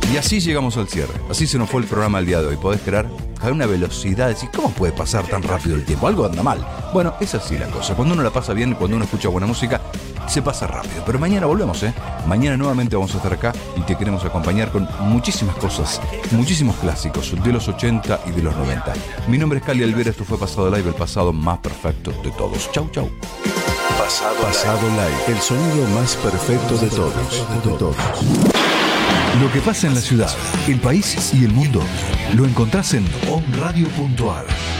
Y así llegamos al cierre. Así se nos fue el programa del día de hoy. ¿Podés creer? A una velocidad, decís, ¿cómo puede pasar tan rápido el tiempo? Algo anda mal. Bueno, es así la cosa. Cuando uno la pasa bien, cuando uno escucha buena música, se pasa rápido. Pero mañana volvemos, ¿eh? Mañana nuevamente vamos a estar acá y te queremos acompañar con muchísimas cosas, muchísimos clásicos de los 80 y de los 90. Mi nombre es Cali Alvera, esto fue Pasado Live, el pasado más perfecto de todos. Chau, chau. Pasado Live, el sonido más perfecto de todos. Lo que pasa en la ciudad, el país y el mundo lo encontrás en onradio.ar.